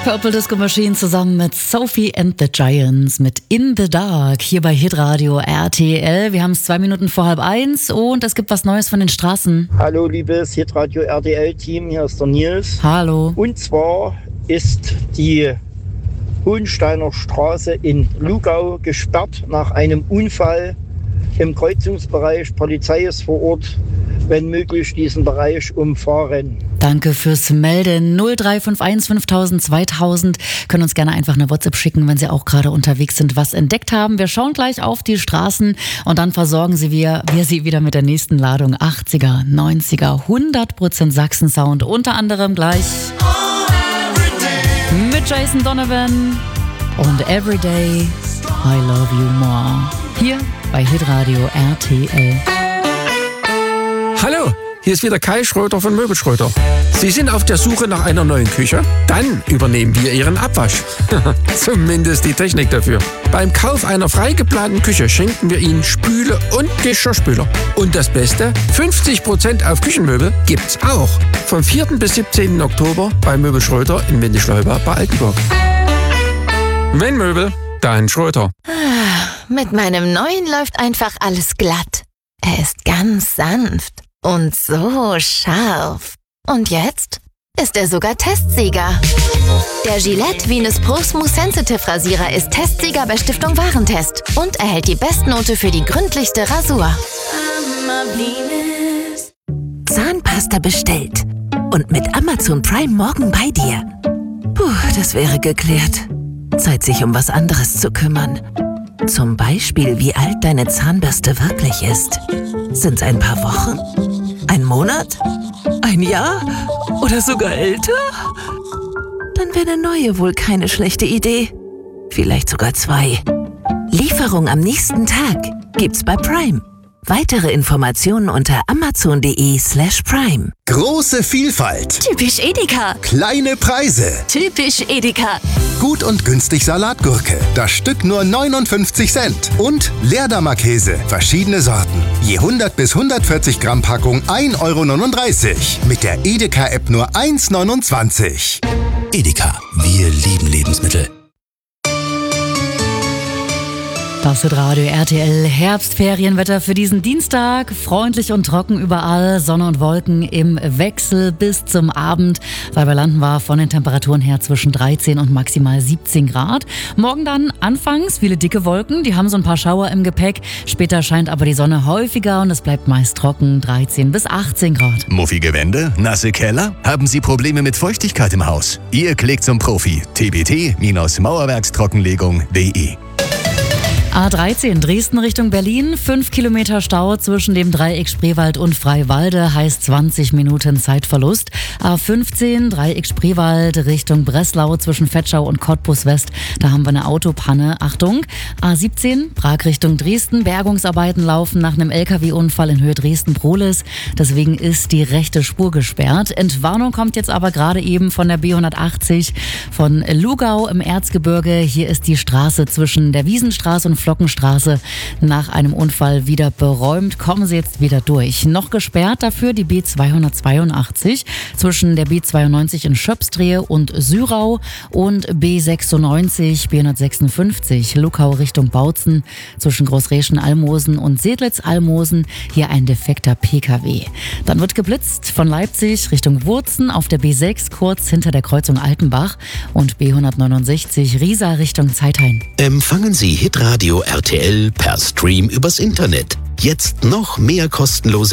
Purple Disco Machine zusammen mit Sophie and the Giants mit In the Dark hier bei Hitradio RTL. Wir haben es 2 Minuten vor 12:30 und es gibt was Neues von den Straßen. Hallo liebes Hitradio RTL-Team, hier ist der Nils. Hallo. Und zwar ist die Hohensteiner Straße in Lugau gesperrt nach einem Unfall im Kreuzungsbereich. Polizei ist vor Ort, wenn möglich diesen Bereich umfahren. Danke fürs Melden. 0351 5000 2000. Können uns gerne einfach eine WhatsApp schicken, wenn Sie auch gerade unterwegs sind, was entdeckt haben. Wir schauen gleich auf die Straßen und dann versorgen wir Sie wieder mit der nächsten Ladung 80er, 90er, 100% Sachsen-Sound. Unter anderem gleich mit Jason Donovan und Everyday I Love You More. Hier bei Hitradio RTL. Hallo, hier ist wieder Kai Schröter von Möbel Schröter. Sie sind auf der Suche nach einer neuen Küche? Dann übernehmen wir Ihren Abwasch. Zumindest die Technik dafür. Beim Kauf einer frei geplanten Küche schenken wir Ihnen Spüle und Geschirrspüler. Und das Beste, 50% auf Küchenmöbel gibt's auch. Vom 4. bis 17. Oktober bei Möbel Schröter in Windischleuba bei Altenburg. Wenn Möbel, dann Schröter. Mit meinem neuen läuft einfach alles glatt. Er ist ganz sanft und so scharf. Und jetzt ist er sogar Testsieger. Der Gillette Venus Pro Smooth Sensitive Rasierer ist Testsieger bei Stiftung Warentest und erhält die Bestnote für die gründlichste Rasur. Zahnpasta bestellt und mit Amazon Prime morgen bei dir. Puh, das wäre geklärt. Zeit, sich um was anderes zu kümmern. Zum Beispiel, wie alt deine Zahnbürste wirklich ist. Sind's ein paar Wochen? Ein Monat? Ein Jahr? Oder sogar älter? Dann wäre eine neue wohl keine schlechte Idee. Vielleicht sogar 2. Lieferung am nächsten Tag gibt's bei Prime. Weitere Informationen unter amazon.de/prime. Große Vielfalt. Typisch Edeka. Kleine Preise. Typisch Edeka. Gut und günstig Salatgurke. Das Stück nur 59 Cent. Und Leerdammer-Käse. Verschiedene Sorten. Je 100 bis 140 Gramm Packung 1,39 €. Mit der Edeka-App nur 1,29 €. Edeka, wir lieben Lebensmittel. Das ist Radio RTL Herbstferienwetter für diesen Dienstag. Freundlich und trocken überall, Sonne und Wolken im Wechsel bis zum Abend. Dabei landen wir von den Temperaturen her zwischen 13 und maximal 17 Grad. Morgen dann anfangs viele dicke Wolken, die haben so ein paar Schauer im Gepäck. Später scheint aber die Sonne häufiger und es bleibt meist trocken, 13 bis 18 Grad. Muffige Wände? Nasse Keller? Haben Sie Probleme mit Feuchtigkeit im Haus? Ihr klickt zum Profi. tbt-mauerwerkstrockenlegung.de. A13 Dresden Richtung Berlin, 5 Kilometer Stau zwischen dem Dreieck Spreewald und Freiwalde, heißt 20 Minuten Zeitverlust. A15 Dreieck Spreewald Richtung Breslau zwischen Vetschau und Cottbus West, da haben wir eine Autopanne, Achtung. A17 Prag Richtung Dresden, Bergungsarbeiten laufen nach einem LKW-Unfall in Höhe Dresden-Prohlis, deswegen ist die rechte Spur gesperrt. Entwarnung kommt jetzt aber gerade eben von der B180 von Lugau im Erzgebirge. Hier ist die Straße zwischen der Wiesenstraße und Flockenstraße nach einem Unfall wieder beräumt. Kommen Sie jetzt wieder durch. Noch gesperrt dafür die B282 zwischen der B92 in Schöpstrehe und Syrau und B96, B156 Luckau Richtung Bautzen zwischen Großreschen-Almosen und Sedlitz-Almosen. Hier ein defekter PKW. Dann wird geblitzt von Leipzig Richtung Wurzen auf der B6 kurz hinter der Kreuzung Altenbach und B169 Riesa Richtung Zeithain. Empfangen Sie Hitradio RTL per Stream übers Internet. Jetzt noch mehr kostenlose